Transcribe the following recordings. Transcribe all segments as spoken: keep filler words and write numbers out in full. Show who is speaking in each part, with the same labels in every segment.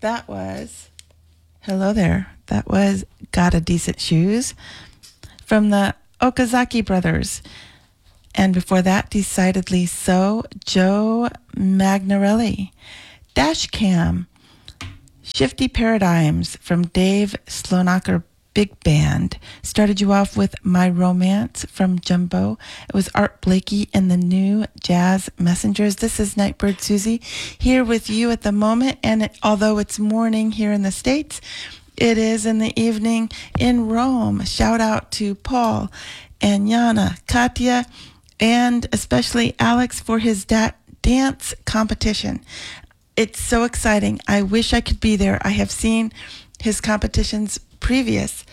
Speaker 1: That was, hello there, that was Got a Decent Shoes from the Okazaki Brothers. And before that, Decidedly So, Joe Magnarelli. Dashcam, Shifty Paradigms from Dave Slonaker Big Band. Started you off with My Romance from Jumbo. It was Art Blakey and the New Jazz Messengers. This is Nightbird Susie here with you at the moment. And it, although it's morning here in the States, it is in the evening in Rome. Shout out to Paul and Yana, Katya, and especially Alex for his da- dance competition. It's so exciting. I wish I could be there. I have seen his competitions previous,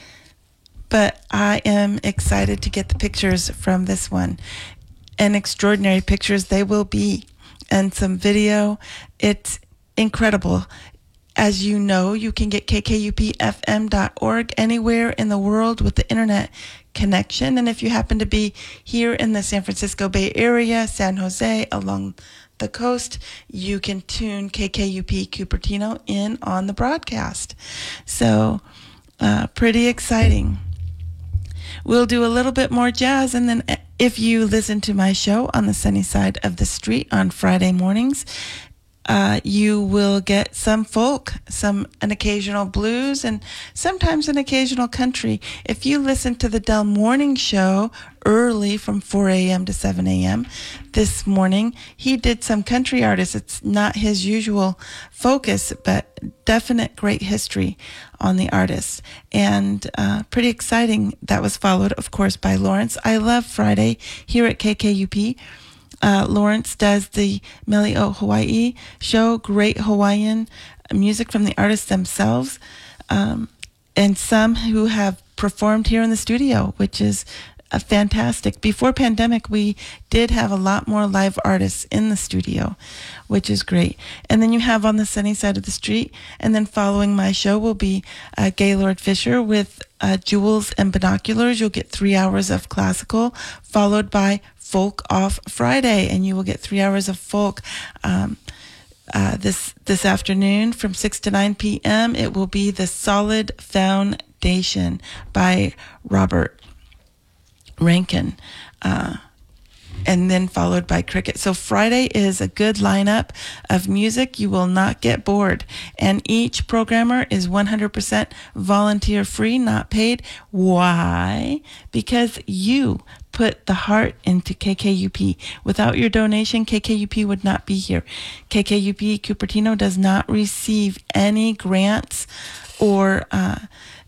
Speaker 1: but I am excited to get the pictures from this one. And extraordinary pictures they will be, and some video. It's incredible. As you know, you can get K K U P F M dot org anywhere in the world with the internet connection. And if you happen to be here in the San Francisco Bay Area, San Jose, along the coast, you can tune K K U P Cupertino in on the broadcast. So uh, pretty exciting. We'll do a little bit more jazz, and then if you listen to my show on the sunny side of the street on Friday mornings, Uh, you will get some folk, some an occasional blues, and sometimes an occasional country. If you listen to the Del Morning Show early from four a.m. to seven a.m. this morning, he did some country artists. It's not his usual focus, but definite great history on the artists. And uh, pretty exciting. That was followed, of course, by Lawrence. I love Friday here at K K U P. Uh, Lawrence does the Meli-O Hawaii show, great Hawaiian music from the artists themselves, um, and some who have performed here in the studio, which is uh, fantastic. Before pandemic, we did have a lot more live artists in the studio, which is great. And then you have On the Sunny Side of the Street, and then following my show will be uh, Gaylord Fisher with uh, Jewels and Binoculars. You'll get three hours of classical, followed by Folk Off Friday, and you will get three hours of folk um, uh, this this afternoon from six to nine p.m. It will be The Solid Foundation by Robert Rankin, uh, and then followed by Cricket. So Friday is a good lineup of music. You will not get bored, and each programmer is one hundred percent volunteer free, not paid. Why? Because you put the heart into K K U P. Without your donation, K K U P would not be here. K K U P Cupertino does not receive any grants or uh,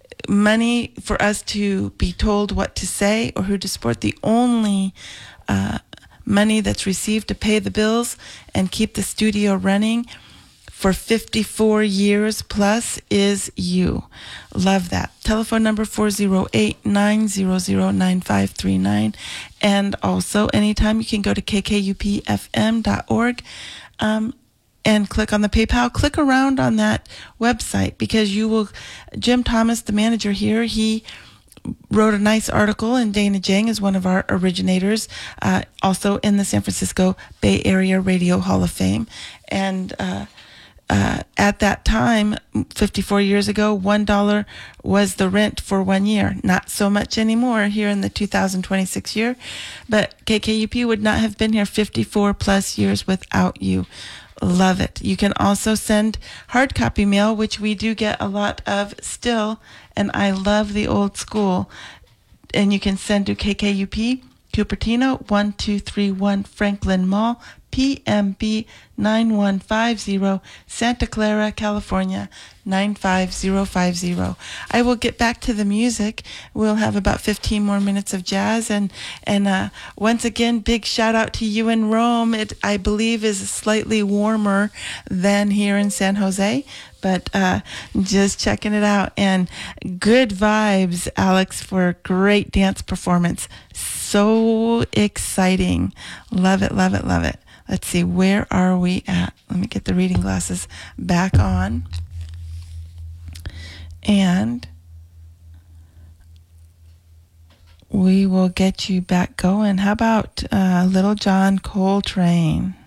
Speaker 1: money for us to be told what to say or who to support. The only uh, money that's received to pay the bills and keep the studio running for fifty-four years plus is you. Love that. Telephone number four oh eight, nine hundred, nine five three nine. And also anytime you can go to K K U P F M dot org um, and click on the PayPal. Click around on that website because you will, Jim Thomas, the manager here, he wrote a nice article, and Dana Jang is one of our originators, uh, also in the San Francisco Bay Area Radio Hall of Fame. And uh, Uh, at that time, fifty-four years ago, one dollar was the rent for one year. Not so much anymore here in the two thousand twenty-six year, but K K U P would not have been here fifty-four plus years without you. Love it. You can also send hard copy mail, which we do get a lot of still, and I love the old school. And you can send to K K U P, Cupertino, one two three one Franklin Mall, P M B nine one five zero, Santa Clara, California, nine five zero five zero. I will get back to the music. We'll have about fifteen more minutes of jazz. And, and uh, once again, big shout out to you in Rome. It, I believe, is slightly warmer than here in San Jose. But uh, just checking it out. And good vibes, Alex, for a great dance performance. So exciting. Love it, love it, love it. Let's see, where are we at? Let me get the reading glasses back on. And we will get you back going. How about uh, Little John Coltrane?